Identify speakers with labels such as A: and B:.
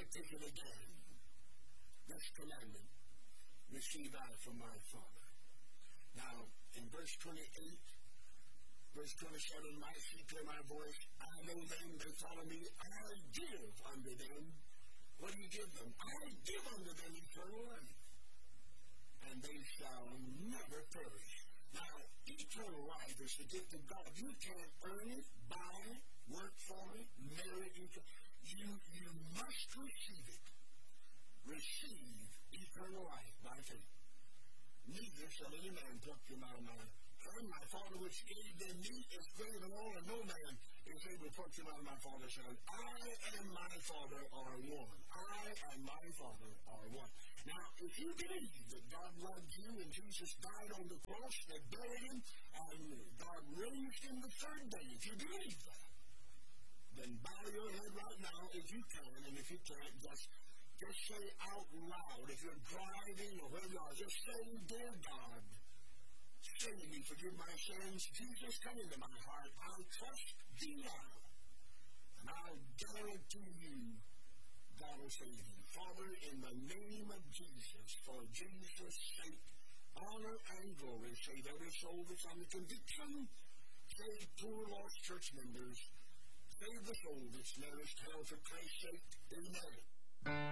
A: take it again. This commandment receive I from my Father. Now, in verse 28, verse 27, my sheep hear my voice, I know them, they follow me, I give unto them. What do you give them? I give unto them eternal life, and they shall never perish. Now, eternal life is the gift of God. You can't earn it, buy it, work for it, merit it. You must receive it. Receive eternal life by faith. Neither shall any man pluck them out of my hand. My Father which gave them me is greater than all, and no man is able to pluck them out of my Father's hand. I and my Father are one. I and my Father are one. Now, if you believe that God loved you and Jesus died on the cross, that buried him, and God raised him the third day, if you believe that, then bow your head right now if you can, and if you can't, just say out loud. If you're driving or wherever you are, just say, dear God, save me, forgive my sins. Jesus, come into my heart. I'll trust thee now, and I'll guarantee you God will save you. Father, in the name of Jesus, for Jesus' sake, honor and glory, save every soul that's under conviction. Save poor lost church members. Save the soul that's nourished hell for Christ's sake. Amen.